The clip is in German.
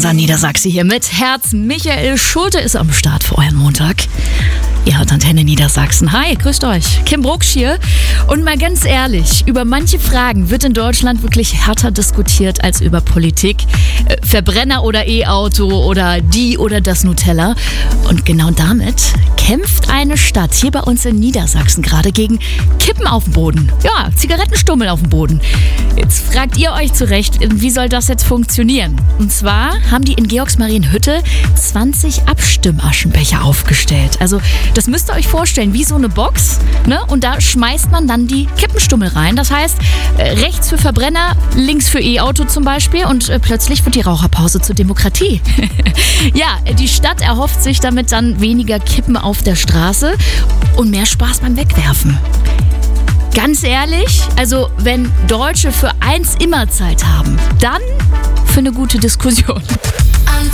unser Niedersachse hier mit Herz. Michael Schulte ist am Start für euren Montag. Ihr hört Antenne Niedersachsen. Hi, grüßt euch. Kim Brucksch hier. Und mal ganz ehrlich, über manche Fragen wird in Deutschland wirklich härter diskutiert als über Politik. Verbrenner oder E-Auto oder die oder das Nutella. Und genau damit kämpft eine Stadt hier bei uns in Niedersachsen gerade gegen Kippen auf dem Boden. Ja, Zigarettenstummel auf dem Boden. Jetzt fragt ihr euch zurecht, wie soll das jetzt funktionieren? Und zwar haben die in Georgsmarienhütte 20 Abstimmaschenbecher aufgestellt. Also das müsst ihr euch vorstellen, wie so eine Box, ne? Und da schmeißt man dann die Kippenstummel rein. Das heißt, rechts für Verbrenner, links für E-Auto zum Beispiel. Und plötzlich wird die Raucherpause zur Demokratie. Ja, die Stadt erhofft sich damit dann weniger Kippen auf der Straße und mehr Spaß beim Wegwerfen. Ganz ehrlich, also wenn Deutsche für eins immer Zeit haben, dann für eine gute Diskussion.